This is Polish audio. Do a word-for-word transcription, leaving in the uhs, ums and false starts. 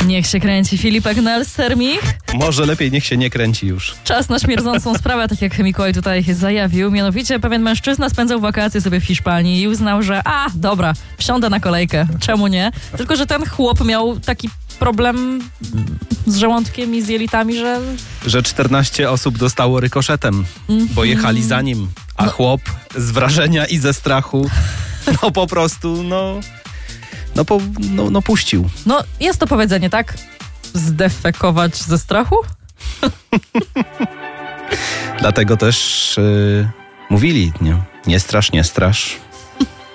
Niech się kręci Filipek Nelsermich. Może lepiej niech się nie kręci już. Czas na śmierdzącą sprawę, tak jak Mikołaj tutaj zajawił. Mianowicie pewien mężczyzna spędzał wakacje sobie w Hiszpanii i uznał, że a, dobra, wsiądę na kolejkę. Czemu nie? Tylko że ten chłop miał taki problem z żołądkiem i z jelitami, że... Że czternaście osób dostało rykoszetem, Mm-hmm. bo jechali za nim, a No. chłop z wrażenia i ze strachu, no po prostu, no, no, po, no, no puścił. No, jest to powiedzenie, tak? Zdefekować ze strachu? Dlatego też yy, mówili, nie, nie strasz, nie strasz.